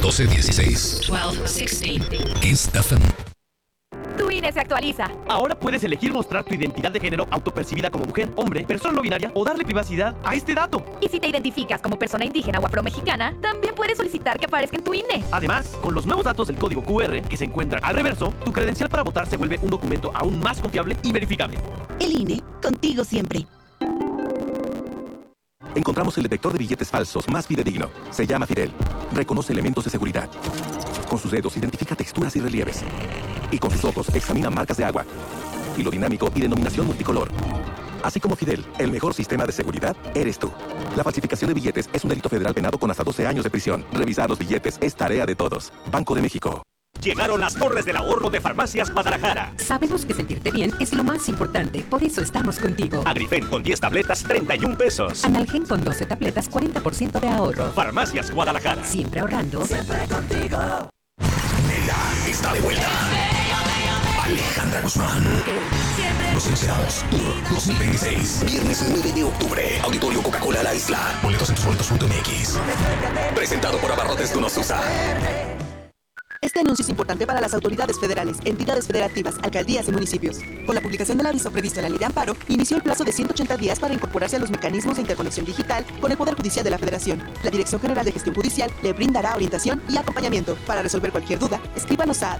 1216. 1216. East FM. Tu INE se actualiza. Ahora puedes elegir mostrar tu identidad de género autopercibida como mujer, hombre, persona no binaria o darle privacidad a este dato. Y si te identificas como persona indígena o afromexicana, también puedes solicitar que aparezca en tu INE. Además, con los nuevos datos del código QR que se encuentran al reverso, tu credencial para votar se vuelve un documento aún más confiable y verificable. El INE, contigo siempre. Encontramos el detector de billetes falsos más fidedigno. Se llama Fidel. Reconoce elementos de seguridad. Con sus dedos identifica texturas y relieves. Y con sus ojos examina marcas de agua, hilo dinámico y denominación multicolor. Así como Fidel, el mejor sistema de seguridad eres tú. La falsificación de billetes es un delito federal penado con hasta 12 años de prisión. Revisar los billetes es tarea de todos. Banco de México. Llegaron las torres del ahorro de Farmacias Guadalajara. Sabemos que sentirte bien es lo más importante, por eso estamos contigo. Agrifen con 10 tabletas, 31 pesos. Analgen con 12 tabletas, 40% de ahorro. Farmacias Guadalajara. Siempre ahorrando. Siempre contigo. Nela está de vuelta. Alejandra Guzmán. Los Sinceros Tour 2026. Viernes 9 de octubre. Auditorio Coca-Cola La Isla. Boletos en tusboletos.mx. Presentado por Abarrotes Donosusa. Este anuncio es importante para las autoridades federales, entidades federativas, alcaldías y municipios. Con la publicación del aviso previsto en la Ley de Amparo, inició el plazo de 180 días para incorporarse a los mecanismos de interconexión digital con el Poder Judicial de la Federación. La Dirección General de Gestión Judicial le brindará orientación y acompañamiento. Para resolver cualquier duda, escríbanos a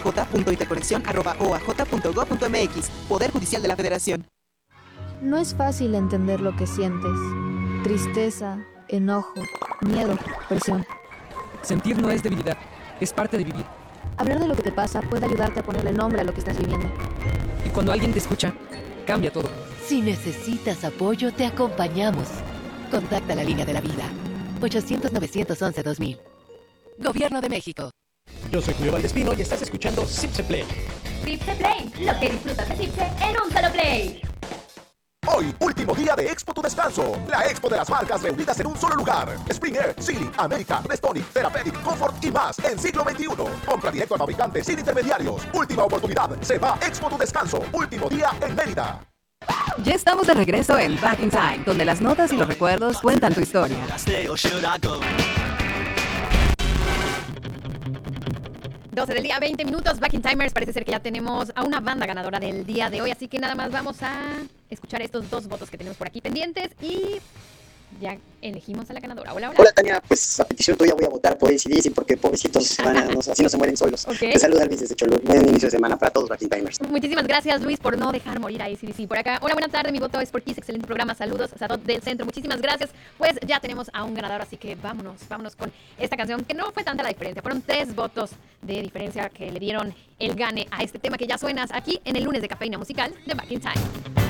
dggj.interconexión@oaj.gov.mx. Poder Judicial de la Federación. No es fácil entender lo que sientes. Tristeza, enojo, miedo, presión. Sentir no es debilidad. Es parte de vivir. Hablar de lo que te pasa puede ayudarte a ponerle nombre a lo que estás viviendo. Y cuando alguien te escucha, cambia todo. Si necesitas apoyo, te acompañamos. Contacta la línea de la vida. 800-911-2000. Gobierno de México. Yo soy Julio Valdespino y estás escuchando Zipse Play. Zipse Play, lo que disfrutas de Zipse en un solo play. Hoy, último día de Expo Tu Descanso. La expo de las marcas reunidas en un solo lugar. Springer, Sealy, América, Restonic, Therapeutic, Comfort y más en siglo XXI. Compra directo al fabricante sin intermediarios. Última oportunidad. Se va Expo Tu Descanso. Último día en Mérida. Ya estamos de regreso en Back in Time, donde las notas y los recuerdos cuentan tu historia. 12 del día, 20 minutos, Back in Timers. Parece ser que ya tenemos a una banda ganadora del día de hoy, así que nada más vamos a escuchar estos dos votos que tenemos por aquí pendientes y ya elegimos a la ganadora. Hola, hola. Hola, Tania, pues a petición tuya voy a votar por ACDC porque pobrecitos así no se mueren solos. Okay. Te saluda Luis desde Cholula. Buen inicio de semana para todos los Back in Timers. Muchísimas gracias, Luis, por no dejar morir a ACDC. Por acá, hola, buenas tardes, mi voto es por Kiss, excelente programa, saludos a Sadot del Centro, muchísimas gracias. Pues ya tenemos a un ganador, así que vámonos con esta canción, que no fue tanta la diferencia, fueron 3 votos de diferencia que le dieron el gane a este tema que ya suenas aquí en el lunes de Cafeína Musical de Back in Time.